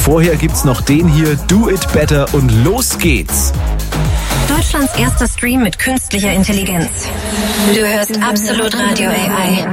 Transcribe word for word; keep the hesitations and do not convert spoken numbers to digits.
Vorher gibt's noch den hier, Do It Better und los geht's. Deutschlands erster Stream mit künstlicher Intelligenz. Du hörst Absolut Radio A I.